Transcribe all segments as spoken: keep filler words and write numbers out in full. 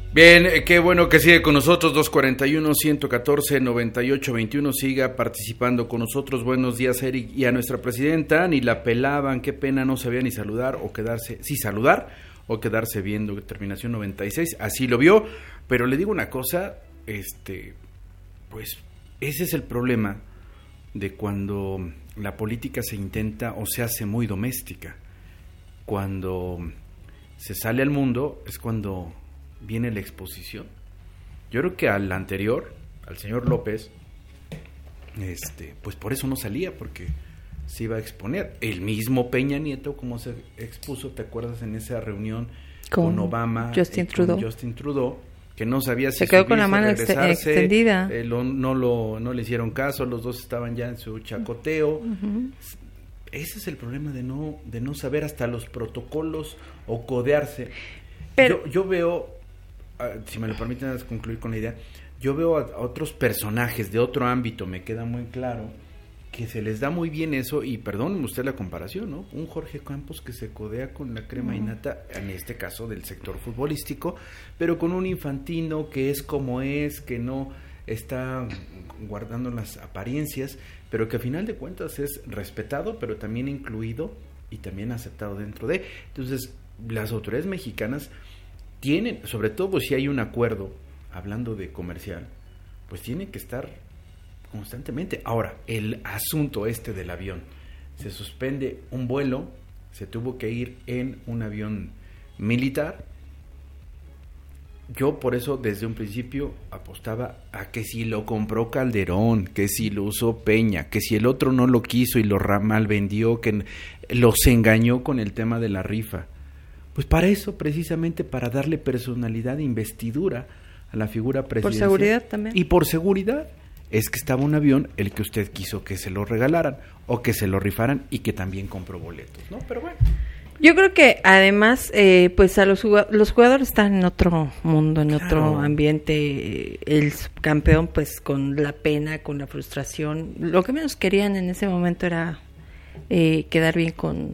Bien, eh, qué bueno que sigue con nosotros, dos cuarenta y uno, ciento catorce, noventa y ocho veintiuno, siga participando con nosotros. Buenos días, Eric, y a nuestra presidenta, ni la pelaban, qué pena, no sabía ni saludar o quedarse, sí saludar o quedarse viendo, terminación noventa y seis, así lo vio, pero le digo una cosa, este, pues ese es el problema de cuando la política se intenta o se hace muy doméstica. Cuando se sale al mundo es cuando viene la exposición. Yo creo que al anterior, al señor López, este, pues por eso no salía, porque se iba a exponer. El mismo Peña Nieto, como se expuso, ¿te acuerdas en esa reunión con, con Obama, Justin, eh, Trudeau. con Justin Trudeau, que no sabía si se quedó con la mano extendida, eh, lo, no lo no le hicieron caso, los dos estaban ya en su chacoteo. Uh-huh. Ese es el problema de no de no saber hasta los protocolos o codearse. Pero yo, yo veo, si me lo permiten concluir con la idea, yo veo a, a otros personajes de otro ámbito, me queda muy claro, que se les da muy bien eso, y perdónenme usted la comparación, ¿no? Un Jorge Campos que se codea con la crema innata, en este caso del sector futbolístico, pero con un Infantino que es como es, que no está guardando las apariencias, pero que a final de cuentas es respetado, pero también incluido y también aceptado dentro de. Entonces, las autoridades mexicanas tienen, sobre todo si hay un acuerdo, hablando de comercial, pues tienen que estar constantemente. Ahora, el asunto este del avión, se suspende un vuelo, se tuvo que ir en un avión militar. Yo por eso desde un principio apostaba a que si lo compró Calderón, que si lo usó Peña, que si el otro no lo quiso y lo mal vendió, que los engañó con el tema de la rifa. Pues para eso, precisamente para darle personalidad e investidura a la figura presidencial. Por seguridad también. Y por seguridad. Es que estaba un avión el que usted quiso que se lo regalaran o que se lo rifaran y que también compró boletos, ¿no? Pero bueno. Yo creo que además, eh, pues a los jugadores, los jugadores están en otro mundo, en claro. otro ambiente. El subcampeón, pues con la pena, con la frustración. Lo que menos querían en ese momento era eh, quedar bien con...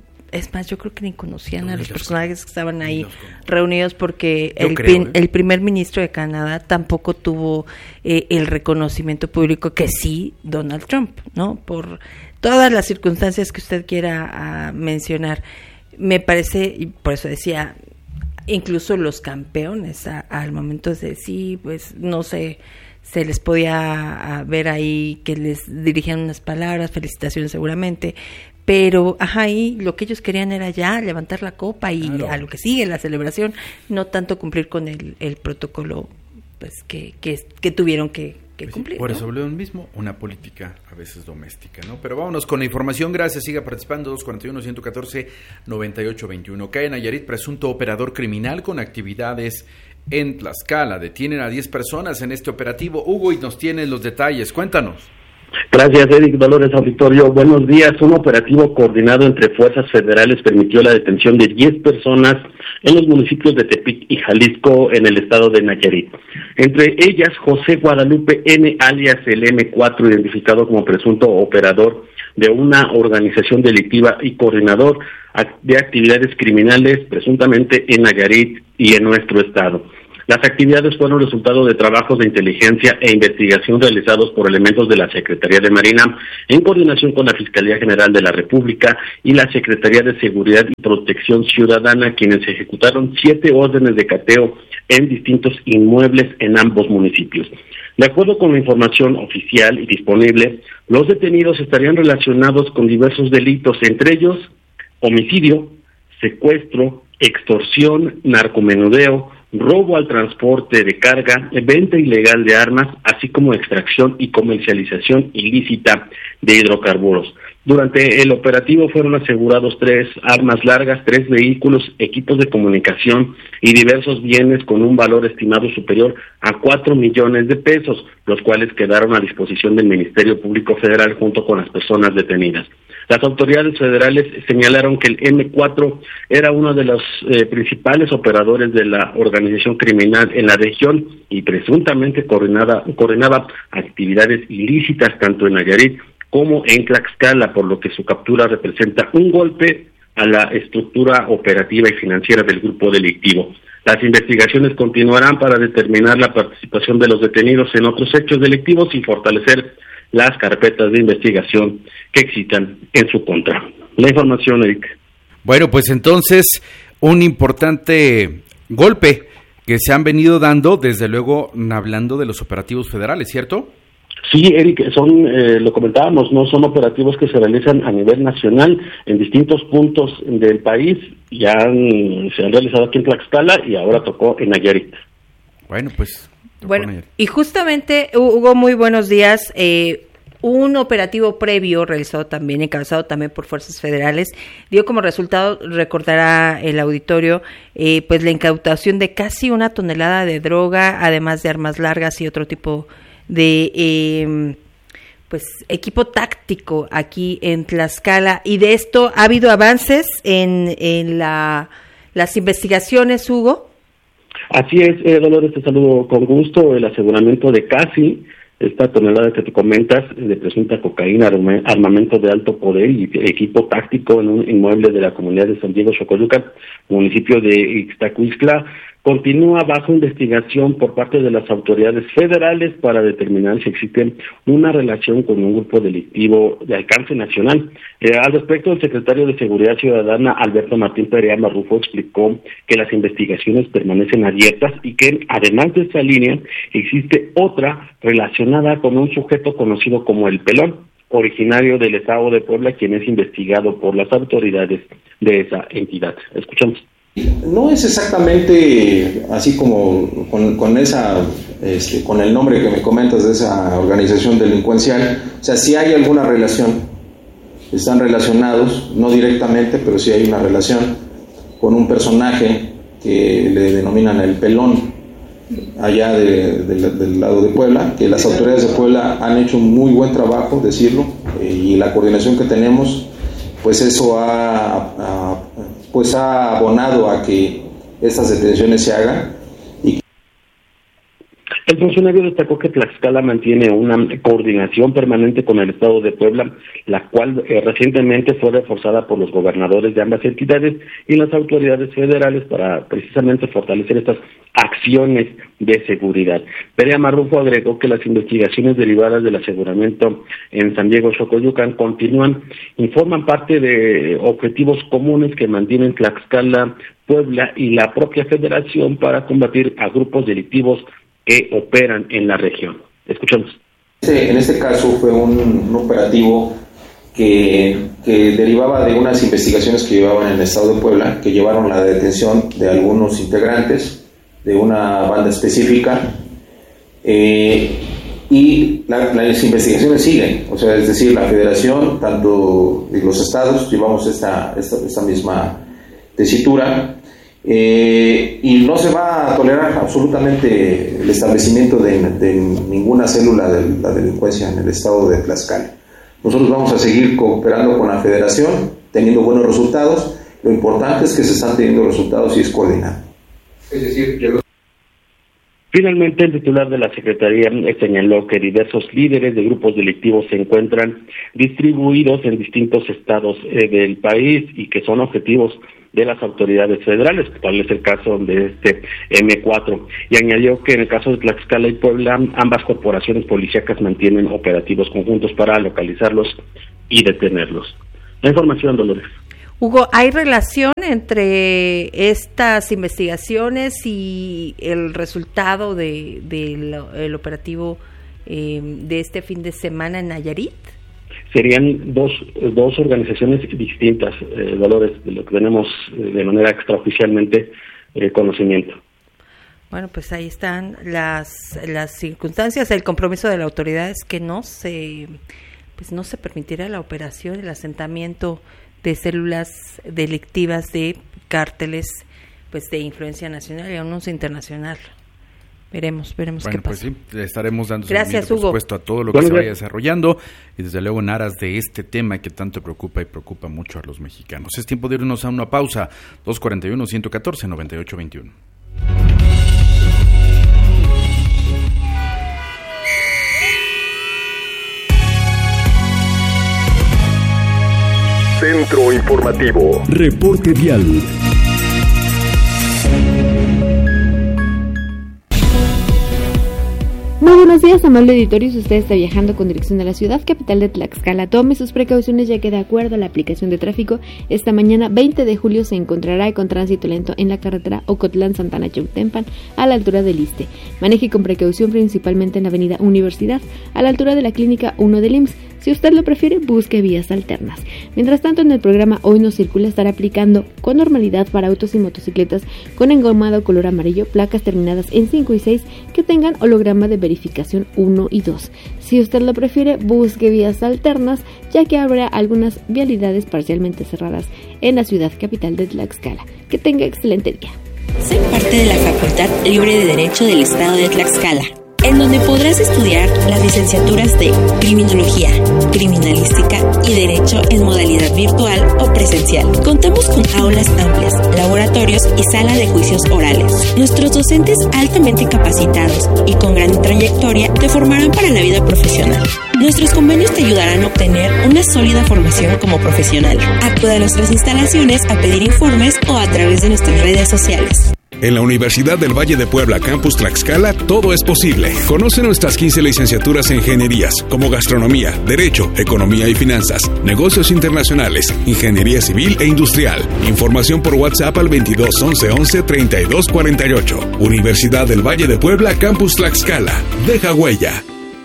Es más, yo creo que ni conocían no, a los personajes que estaban ahí reunidos, porque el, creo, pin, ¿eh? el primer ministro de Canadá tampoco tuvo eh, el reconocimiento público que sí Donald Trump, ¿no? Por todas las circunstancias que usted quiera a, mencionar. Me parece, y por eso decía, incluso los campeones a, al momento de sí, pues no sé, se les podía ver ahí que les dirigían unas palabras, felicitaciones seguramente, pero ajá, ahí lo que ellos querían era ya levantar la copa y claro. a lo que sigue, la celebración, no tanto cumplir con el, el protocolo pues que, que, que tuvieron que, que pues cumplir. Sí, por ¿no? eso lo mismo, una política a veces doméstica, ¿no? Pero vámonos con la información, gracias, siga participando, dos cuarenta y uno, ciento catorce, noventa y ocho veintiuno. Cae en Nayarit presunto operador criminal con actividades en Tlaxcala. Detienen a diez personas en este operativo. Hugo, y nos tienes los detalles, cuéntanos. Gracias, Eric. Dolores Auditorio. Buenos días. Un operativo coordinado entre fuerzas federales permitió la detención de diez personas en los municipios de Tepic y Jalisco, en el estado de Nayarit. Entre ellas, José Guadalupe N., alias el eme cuatro, identificado como presunto operador de una organización delictiva y coordinador de actividades criminales, presuntamente en Nayarit y en nuestro estado. Las actividades fueron resultado de trabajos de inteligencia e investigación realizados por elementos de la Secretaría de Marina en coordinación con la Fiscalía General de la República y la Secretaría de Seguridad y Protección Ciudadana, quienes ejecutaron siete órdenes de cateo en distintos inmuebles en ambos municipios. De acuerdo con la información oficial y disponible, los detenidos estarían relacionados con diversos delitos, entre ellos homicidio, secuestro, extorsión, narcomenudeo, robo al transporte de carga, venta ilegal de armas, así como extracción y comercialización ilícita de hidrocarburos. Durante el operativo fueron asegurados tres armas largas, tres vehículos, equipos de comunicación y diversos bienes con un valor estimado superior a cuatro millones de pesos, los cuales quedaron a disposición del Ministerio Público Federal junto con las personas detenidas. Las autoridades federales señalaron que el eme cuatro era uno de los eh, principales operadores de la organización criminal en la región y presuntamente coordinaba, coordinaba actividades ilícitas tanto en Nayarit como en Tlaxcala, por lo que su captura representa un golpe a la estructura operativa y financiera del grupo delictivo. Las investigaciones continuarán para determinar la participación de los detenidos en otros hechos delictivos y fortalecer las carpetas de investigación que existan en su contra. La información, Eric. Bueno, pues entonces un importante golpe que se han venido dando, desde luego hablando de los operativos federales, ¿cierto? Sí, Eric, son, eh, lo comentábamos, no son operativos que se realizan a nivel nacional en distintos puntos del país, ya han, se han realizado aquí en Tlaxcala y ahora tocó en Nayarit. Bueno, pues... Bueno, y justamente, Hugo, muy buenos días. Eh, un operativo previo realizado también, encabezado también por fuerzas federales, dio como resultado, recordará el auditorio, eh, pues la incautación de casi una tonelada de droga, además de armas largas y otro tipo de eh, pues equipo táctico aquí en Tlaxcala. Y de esto ha habido avances en, en la, las investigaciones, Hugo. Así es, eh, Dolores, te saludo con gusto. El aseguramiento de casi esta tonelada que te comentas de presunta cocaína, armamento de alto poder y equipo táctico en un inmueble de la comunidad de San Diego Xocoyucan, municipio de Ixtacuistla, continúa bajo investigación por parte de las autoridades federales para determinar si existe una relación con un grupo delictivo de alcance nacional. Eh, al respecto, el secretario de Seguridad Ciudadana, Alberto Martín Perea Marrufo, explicó que las investigaciones permanecen abiertas y que, además de esta línea, existe otra relacionada con un sujeto conocido como El Pelón, originario del estado de Puebla, quien es investigado por las autoridades de esa entidad. Escuchamos. No es exactamente así como con, con esa, este, con el nombre que me comentas de esa organización delincuencial. O sea, sí hay alguna relación, están relacionados, no directamente, pero sí hay una relación con un personaje que le denominan El Pelón, allá de, de, del lado de Puebla, que las autoridades de Puebla han hecho un muy buen trabajo, decirlo, eh, y la coordinación que tenemos, pues eso ha, ha, pues ha abonado a que estas detenciones se hagan. Y el funcionario destacó que Tlaxcala mantiene una coordinación permanente con el estado de Puebla, la cual eh, recientemente fue reforzada por los gobernadores de ambas entidades y las autoridades federales para precisamente fortalecer estas acciones de seguridad. Perea Marrufo agregó que las investigaciones derivadas del aseguramiento en San Diego Xocoyucan continúan y forman parte de objetivos comunes que mantienen Tlaxcala, Puebla y la propia federación para combatir a grupos delictivos que operan en la región. Escuchamos. En este caso fue un, un operativo que, que derivaba de unas investigaciones que llevaban en el estado de Puebla, que llevaron la detención de algunos integrantes de una banda específica, eh, y la, las investigaciones siguen, o sea, es decir, la federación, tanto de los estados, llevamos esta, esta, esta misma tesitura, eh, y no se va a tolerar absolutamente el establecimiento de, de ninguna célula de la delincuencia en el estado de Tlaxcala. Nosotros vamos a seguir cooperando con la federación, teniendo buenos resultados. Lo importante es que se están teniendo resultados y es coordinado. Es decir, que los... Finalmente, el titular de la Secretaría señaló que diversos líderes de grupos delictivos se encuentran distribuidos en distintos estados eh, del país y que son objetivos de las autoridades federales, tal es el caso de este eme cuatro, y añadió que en el caso de Tlaxcala y Puebla, ambas corporaciones policíacas mantienen operativos conjuntos para localizarlos y detenerlos. La información, Dolores. Hugo, ¿hay relación entre estas investigaciones y el resultado de, de el operativo eh, de este fin de semana en Nayarit? Serían dos dos organizaciones distintas, eh, Dolores, de lo que tenemos eh, de manera extraoficialmente eh, conocimiento. Bueno, pues ahí están las las circunstancias, el compromiso de la autoridad es que no se pues no se permitirá la operación, el asentamiento de células delictivas de cárteles pues de influencia nacional y aún no internacional. Veremos, veremos bueno, qué pasa. Pues sí, estaremos dando Gracias, seguimiento, Hugo. por supuesto, a todo lo que bueno, se vaya desarrollando y desde luego en aras de este tema que tanto preocupa y preocupa mucho a los mexicanos. Es tiempo de irnos a una pausa. dos cuarenta y uno, ciento catorce, noventa y ocho veintiuno. Centro Informativo. Reporte Vial. días, amable auditorio. Si usted está viajando con dirección a la ciudad capital de Tlaxcala, tome sus precauciones, ya que de acuerdo a la aplicación de tráfico, esta mañana veinte de julio se encontrará con tránsito lento en la carretera Ocotlán-Santana-Chautempan a la altura del Iste. Maneje con precaución principalmente en la avenida Universidad a la altura de la clínica uno del I M S S. Si usted lo prefiere, busque vías alternas. Mientras tanto, en el programa Hoy No Circula estará aplicando con normalidad para autos y motocicletas con engomado color amarillo, placas terminadas en cinco y seis que tengan holograma de verificación uno y dos. Si usted lo prefiere, busque vías alternas, ya que habrá algunas vialidades parcialmente cerradas en la ciudad capital de Tlaxcala. Que tenga excelente día. Soy parte de la Facultad Libre de Derecho del Estado de Tlaxcala, en donde podrás estudiar las licenciaturas de Criminología, Criminalística y Derecho en modalidad virtual o presencial. Contamos con aulas amplias, laboratorios y sala de juicios orales. Nuestros docentes altamente capacitados y con gran trayectoria te formarán para la vida profesional. Nuestros convenios te ayudarán a obtener una sólida formación como profesional. Acude a nuestras instalaciones a pedir informes o a través de nuestras redes sociales. En la Universidad del Valle de Puebla, Campus Tlaxcala, todo es posible. Conoce nuestras quince licenciaturas en ingenierías, como gastronomía, derecho, economía y finanzas, negocios internacionales, ingeniería civil e industrial. Información por WhatsApp al veintidós once once treinta y dos cuarenta y ocho. Universidad del Valle de Puebla, Campus Tlaxcala. Deja huella.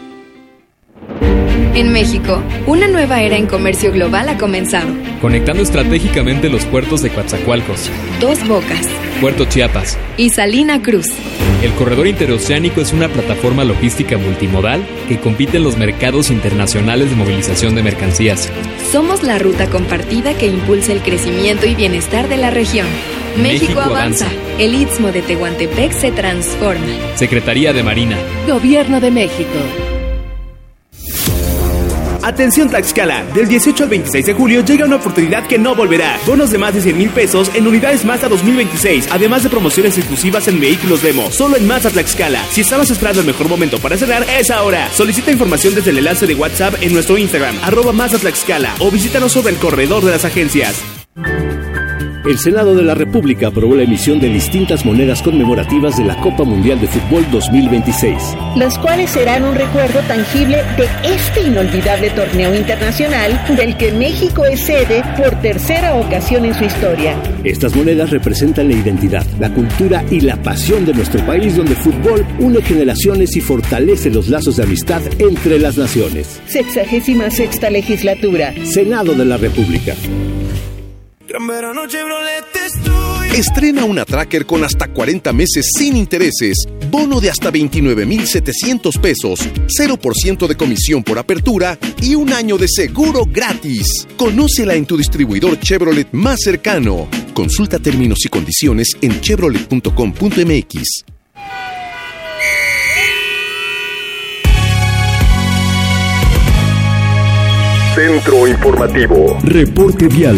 En México, una nueva era en comercio global ha comenzado. Conectando estratégicamente los puertos de Coatzacoalcos, Dos Bocas, Puerto Chiapas y Salina Cruz. El corredor interoceánico es una plataforma logística multimodal que compite en los mercados internacionales de movilización de mercancías. Somos la ruta compartida que impulsa el crecimiento y bienestar de la región. México, México avanza. avanza. El Istmo de Tehuantepec se transforma. Secretaría de Marina. Gobierno de México. Atención Tlaxcala, del dieciocho al veintiséis de julio llega una oportunidad que no volverá. Bonos de más de cien mil pesos en unidades Mazda dos mil veintiséis, además de promociones exclusivas en vehículos demo, solo en Mazda Tlaxcala. Si estabas esperando el mejor momento para cerrar, es ahora. Solicita información desde el enlace de WhatsApp en nuestro Instagram, arroba Mazda Tlaxcala, o visítanos sobre el corredor de las agencias. El Senado de la República aprobó la emisión de distintas monedas conmemorativas de la Copa Mundial de Fútbol dos mil veintiséis, las cuales serán un recuerdo tangible de este inolvidable torneo internacional del que México es sede por tercera ocasión en su historia. Estas monedas representan la identidad, la cultura y la pasión de nuestro país, donde el fútbol une generaciones y fortalece los lazos de amistad entre las naciones. Sexagésima sexta legislatura. Senado de la República. Estrena una Tracker con hasta cuarenta meses sin intereses, bono de hasta veintinueve mil setecientos pesos, cero por ciento de comisión por apertura y un año de seguro gratis. Conócela en tu distribuidor Chevrolet más cercano. Consulta términos y condiciones en chevrolet punto com punto m x. Centro Informativo. Reporte vial.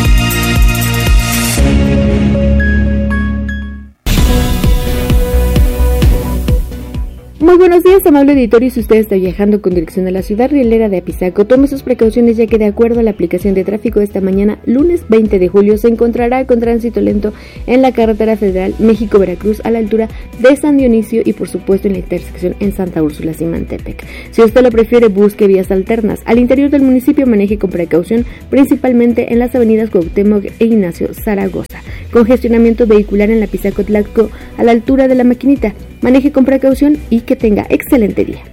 Muy buenos días, amable auditorio. Si usted está viajando con dirección a la ciudad rielera de Apizaco, tome sus precauciones, ya que de acuerdo a la aplicación de tráfico esta mañana, lunes veinte de julio, se encontrará con tránsito lento en la carretera federal México-Veracruz a la altura de San Dionisio y por supuesto en la intersección en Santa Úrsula Simantepec. Si usted lo prefiere, busque vías alternas. Al interior del municipio maneje con precaución, principalmente en las avenidas Cuauhtémoc e Ignacio Zaragoza. Congestionamiento vehicular en la Apizaco-Tlaxco a la altura de la Maquinita. Maneje con precaución y que tenga excelente día.